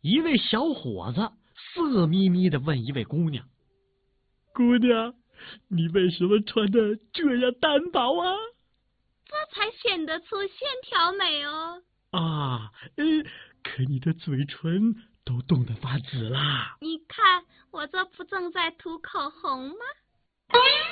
一位小伙子色眯眯地问一位姑娘：“ 姑娘，你为什么穿得这样单薄啊？” 这才显得出线条美哦。 啊，可你的嘴唇都冻得发紫啦。 你看，我这不正在涂口红吗？